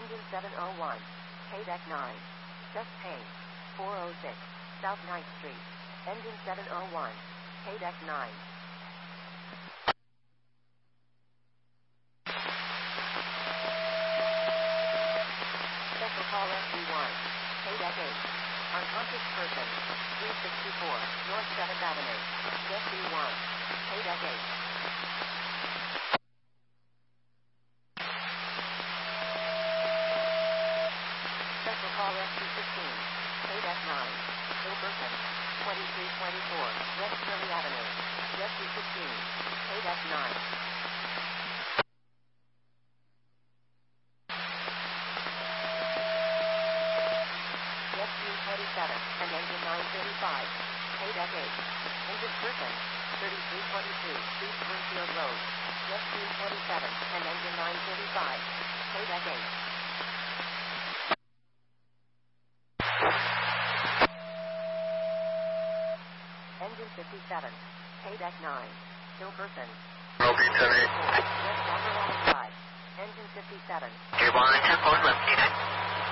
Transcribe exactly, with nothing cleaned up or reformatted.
Engine seven oh one. K-Deck nine. Chest pain. four oh six. South ninth Street. Engine seven oh one. K-Deck nine. Special call S D one. K-Deck eight. Unconscious person. three sixty-four. North seventh Avenue. S D one. K-Deck eight. Special call S D fifteen. K-Deck nine. Ill person. twenty-three twenty-four. West Shirley Avenue. S D fifteen. K-Deck nine. S D twenty-seven. And engine nine thirty-five. K-Deck eight. Injured person. thirty-three twenty-two. East Springfield Road. S D twenty-seven. And engine nine thirty-five. K-Deck eight. Engine fifty-seven. K-Deck nine. Ill person. L B ten eight.